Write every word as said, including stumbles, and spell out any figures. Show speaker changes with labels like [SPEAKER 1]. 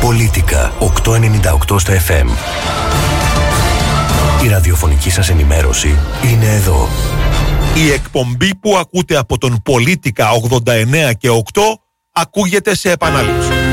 [SPEAKER 1] Πολίτικα οκτακόσια ενενήντα οκτώ στα εφ εμ. Η ραδιοφωνική σας ενημέρωση είναι εδώ.
[SPEAKER 2] Η εκπομπή που ακούτε από τον Πολίτικα ογδόντα εννέα και οκτώ ακούγεται σε επανάληψη.